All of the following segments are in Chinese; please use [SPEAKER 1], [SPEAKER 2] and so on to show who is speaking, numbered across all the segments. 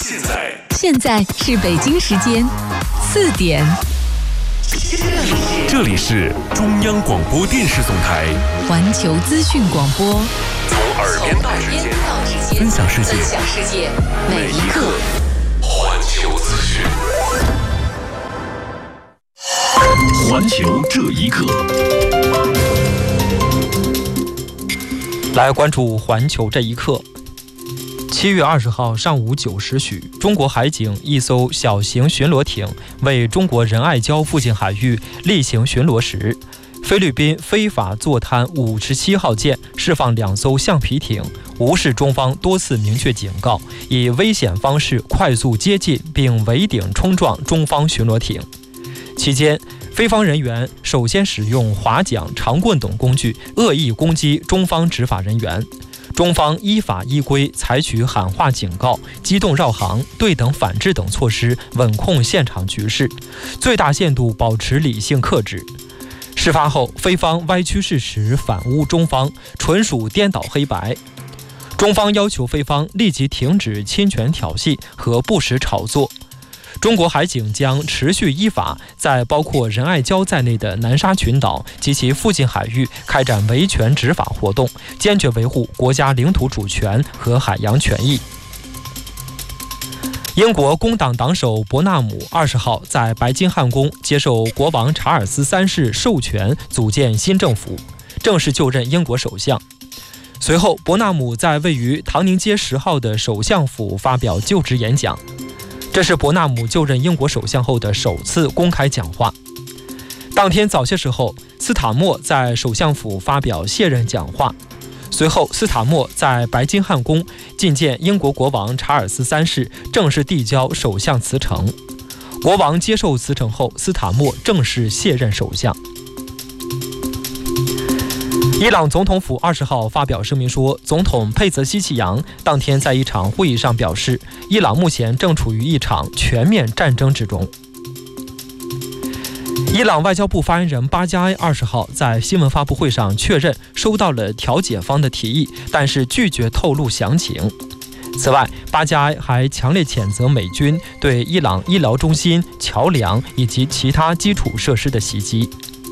[SPEAKER 1] 现在是北京时间4点。
[SPEAKER 2] 这里是中央广播电视总台
[SPEAKER 1] 环球资讯广播，
[SPEAKER 2] 从耳边到指尖，分享世界，每一刻环球资讯。环球这一刻，
[SPEAKER 3] 来关注环球这一刻。7月20号上午9时许，中国海警一艘小型巡逻艇为中国仁爱礁附近海域例行巡逻时，菲律宾非法坐滩57号舰释放2艘橡皮艇，无视中方多次明确警告，以危险方式快速接近并围顶冲撞中方巡逻艇。期间，菲方人员首先使用划桨、长棍等工具恶意攻击中方执法人员。中方依法依规采取喊话警告、机动绕行、对等反制等措施，稳控现场局势，最大限度保持理性克制。事发后，菲方歪曲事实，反诬中方，纯属颠倒黑白。中方要求菲方立即停止侵权挑衅和不实炒作。中国海警将持续依法在包括仁爱礁在内的南沙群岛及其附近海域开展维权执法活动，坚决维护国家领土主权和海洋权益。英国工党党首伯纳姆20号在白金汉宫接受国王查尔斯3世授权组建新政府，正式就任英国首相。随后，伯纳姆在位于唐宁街10号的首相府发表就职演讲。这是伯纳姆就任英国首相后的首次公开讲话。当天早些时候，斯塔默在首相府发表卸任讲话。随后，斯塔默在白金汉宫觐见英国国王查尔斯3世，正式递交首相辞呈。国王接受辞呈后，斯塔默正式卸任首相。伊朗总统府20号发表声明说，总统佩泽希奇扬当天在一场会议上表示，伊朗目前正处于一场全面战争之中。伊朗外交部发言人巴加埃20号在新闻发布会上确认收到了调解方的提议，但是拒绝透露详情。此外，巴加埃还强烈谴责美军对伊朗医疗中心、桥梁以及其他基础设施的袭击。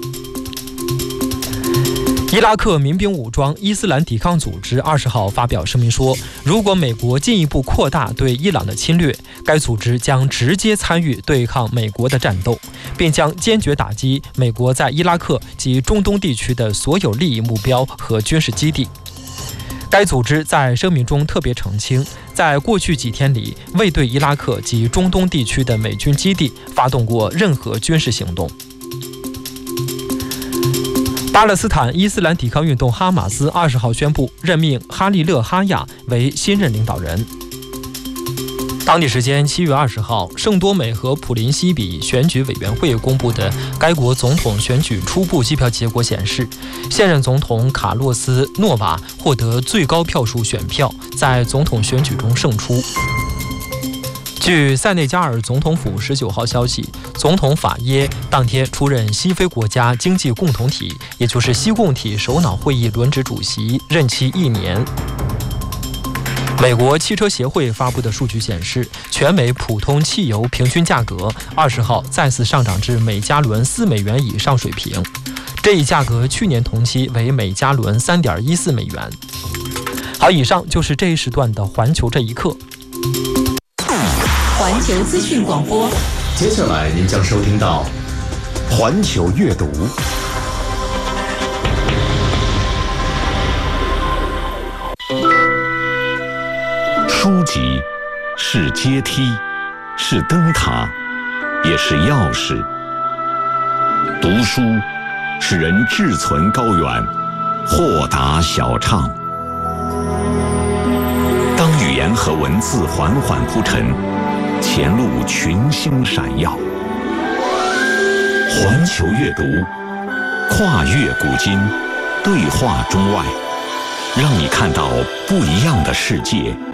[SPEAKER 3] 伊拉克民兵武装伊斯兰抵抗组织20号发表声明说，如果美国进一步扩大对伊朗的侵略，该组织将直接参与对抗美国的战斗，并将坚决打击美国在伊拉克及中东地区的所有利益目标和军事基地。该组织在声明中特别澄清，在过去几天里未对伊拉克及中东地区的美军基地发动过任何军事行动。巴勒斯坦伊斯兰抵抗运动哈马斯20号宣布任命哈利勒·哈亚为新任领导人。当地时间7月20号，圣多美和普林西比选举委员会公布的该国总统选举初步计票结果显示，现任总统卡洛斯·诺瓦获得最高票数选票，在总统选举中胜出。据塞内加尔总统府19号消息，总统法耶当天出任西非国家经济共同体，也就是西共体首脑会议轮值主席，任期1年。美国汽车协会发布的数据显示，全美普通汽油平均价格20号再次上涨至每加仑4美元以上水平，这一价格去年同期为每加仑3.14美元。好，以上就是这一时段的环球这一刻。
[SPEAKER 1] 环球资讯广播，
[SPEAKER 2] 接下来您将收听到环球阅读。书籍是阶梯，是灯塔，也是钥匙。读书使人志存高远，豁达小畅。当语言和文字缓缓铺陈，前路群星闪耀。环球阅读，跨越古今，对话中外，让你看到不一样的世界，